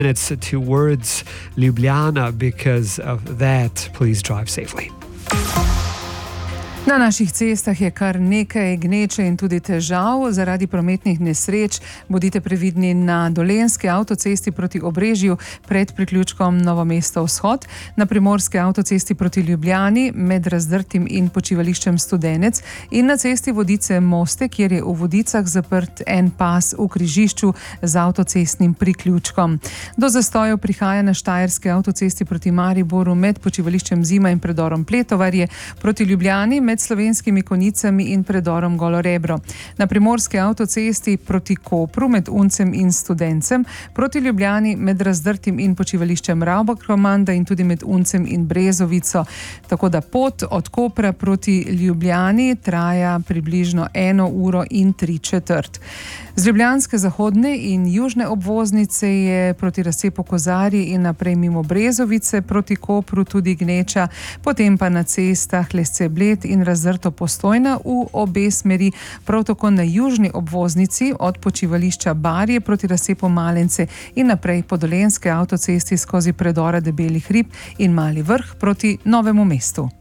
minutes towards Ljubljana. Because of that, please drive safely. Na naših cestah je kar nekaj gneče in tudi težav zaradi prometnih nesreč. Bodite previdni na Dolenjski avtocesti proti Obrežju pred priključkom Novo mesto vzhod, na Primorski avtocesti proti Ljubljani med Razdrtim in počivališčem Studenec in na cesti Vodice-Moste, kjer je v Vodicah zaprt en pas v križišču z avtocestnim priključkom. Do zastojev prihaja na Štajerski avtocesti proti Mariboru med počivališčem Zima in predorom Pletovarje, proti Ljubljani med Slovenskimi Konjicami in predorom Golorebro. Na Primorski avtocesti proti Kopru med Uncem in Studencem, proti Ljubljani med Razdrtim in počivališčem Ravbak-Romanda in tudi med Uncem in Brezovico. Tako da pot od Kopra proti Ljubljani traja približno 1 uro in 3/4. Z ljubljanske zahodne in južne obvoznice je proti razcepu Kozarji in naprej mimo Brezovice proti Kopru tudi gneča, potem pa na cestah Lesce-Bled in Razdrto-Postojna v obe smeri, prav tako na južni obvoznici od počivališča Barje proti razcepu Malence in naprej po Dolenjski avtocesti skozi predora Debeli hrib in Mali Vrh proti Novemu mestu.